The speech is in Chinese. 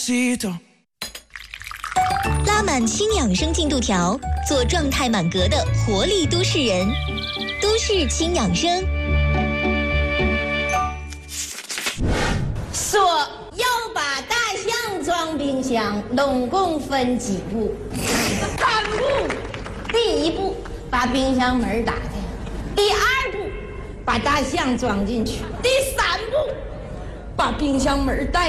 拉满轻养生进度条，做状态满格的活力都市人。都市轻养生。 说要把大象装冰箱，总共分几步？3步。第一步，把冰箱门打开；第2步，把大象装进去；第3步，把冰箱门带